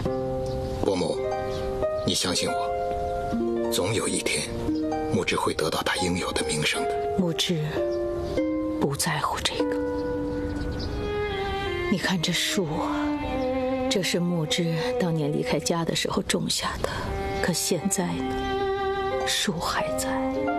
伯母，你相信我，总有一天，木之会得到他应有的名声的。 木之不在乎这个。你看这树啊，这是木之当年离开家的时候种下的，可现在呢，树还在。